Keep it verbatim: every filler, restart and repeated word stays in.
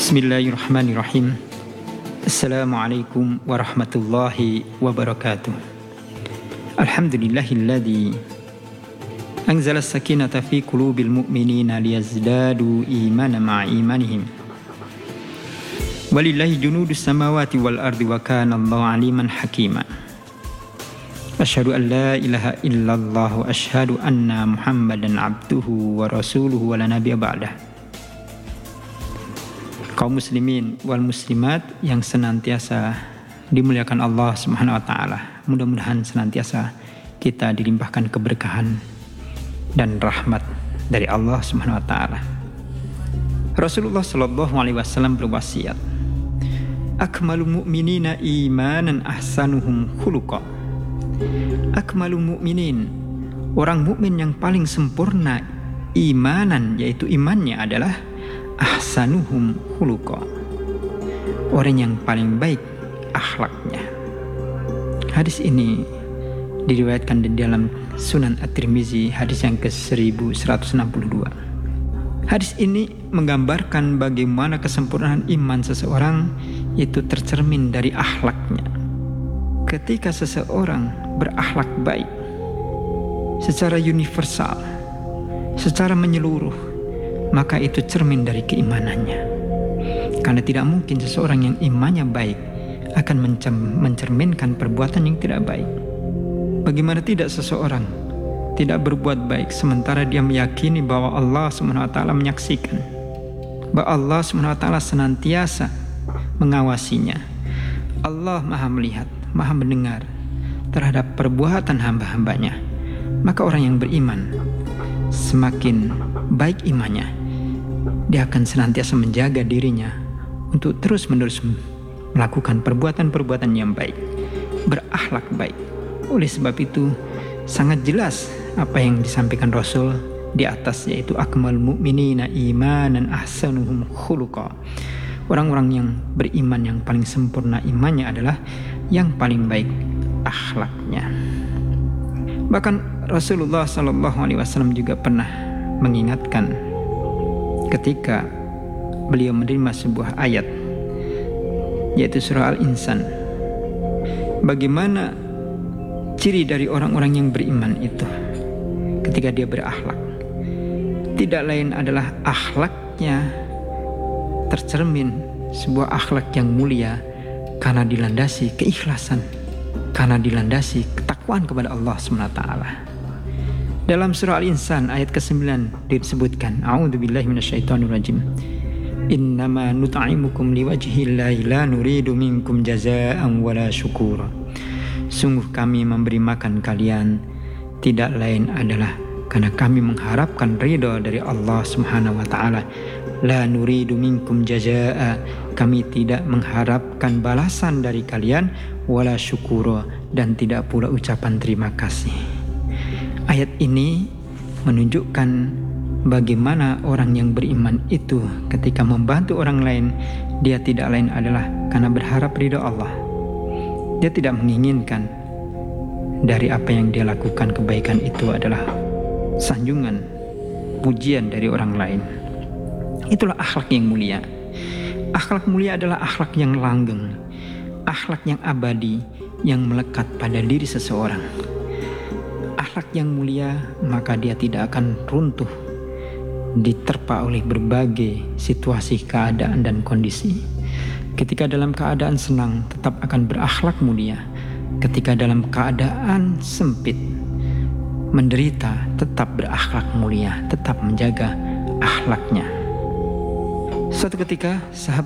Bismillahirrahmanirrahim. Assalamualaikum warahmatullahi wabarakatuh. Alhamdulillahilladzi anzala as-sakinata fi qulubil mu'minina liyazdadu imanan ma'a imanihim. Walillahi junudus samawati wal ardi wa kana Allahu aliman hakima. Asyhadu an la ilaha illallah wa asyhadu anna Muhammadan abduhu wa rasuluhu wa la nabiyya ba'dah. Kaum muslimin wal muslimat yang senantiasa dimuliakan Allah Subhanahu wa taala. Mudah-mudahan senantiasa kita dilimpahkan keberkahan dan rahmat dari Allah Subhanahu wa taala. Rasulullah sallallahu alaihi wasallam berwasiat, "Akmalul mu'minina imanan ahsanuhum khuluqa." Akmalul mu'minin, orang mukmin yang paling sempurna imanan, yaitu imannya adalah ahsanuhum khuluqa, orang yang paling baik akhlaknya. Hadis ini diriwayatkan di dalam Sunan At-Tirmizi, hadis yang ke seribu seratus enam puluh dua. Hadis ini menggambarkan bagaimana kesempurnaan iman seseorang itu tercermin dari akhlaknya. Ketika seseorang berakhlak baik secara universal, secara menyeluruh, maka itu cermin dari keimanannya. Karena tidak mungkin seseorang yang imannya baik akan mencerminkan perbuatan yang tidak baik. Bagaimana tidak seseorang tidak berbuat baik sementara dia meyakini bahwa Allah subhanahu wa taala menyaksikan, bahwa Allah subhanahu wa taala senantiasa mengawasinya. Allah maha melihat, maha mendengar terhadap perbuatan hamba-hambanya. Maka orang yang beriman semakin baik imannya, dia akan senantiasa menjaga dirinya untuk terus-menerus melakukan perbuatan-perbuatan yang baik, berakhlak baik. Oleh sebab itu sangat jelas apa yang disampaikan Rasul di atas, yaitu akmal mu'minina imanan ahsanuhum khuluqa. Orang-orang yang beriman yang paling sempurna imannya adalah yang paling baik akhlaknya. Bahkan Rasulullah Shallallahu Alaihi Wasallam juga pernah mengingatkan ketika beliau menerima sebuah ayat, yaitu surah Al-Insan, bagaimana ciri dari orang-orang yang beriman itu ketika dia berakhlak. Tidak lain adalah akhlaknya tercermin sebuah akhlak yang mulia karena dilandasi keikhlasan, karena dilandasi ketakwaan kepada Allah subhanahu wa taala. Dalam surah Al-Insan ayat kesembilan disebutkan, A'udzubillahi minasyaitonirrajim. Innama nut'imukum liwajhillahi la nuridu minkum jazaa'an wala syukura. Sungguh kami memberi makan kalian tidak lain adalah karena kami mengharapkan ridha dari Allah Subhanahu wa taala. La nuridu minkum jazaa'a, kami tidak mengharapkan balasan dari kalian, wala syukura, dan tidak pula ucapan terima kasih. Ayat ini menunjukkan bagaimana orang yang beriman itu ketika membantu orang lain, dia tidak lain adalah karena berharap ridha Allah. Dia tidak menginginkan dari apa yang dia lakukan kebaikan itu adalah sanjungan, pujian dari orang lain. Itulah akhlak yang mulia. Akhlak mulia adalah akhlak yang langgeng, akhlak yang abadi, yang melekat pada diri seseorang. Akhlak yang mulia maka dia tidak akan runtuh diterpa oleh berbagai situasi, keadaan, dan kondisi. Ketika dalam keadaan senang tetap akan berakhlak mulia. Ketika dalam keadaan sempit, menderita, tetap berakhlak mulia, tetap menjaga akhlaknya. Suatu ketika sahabat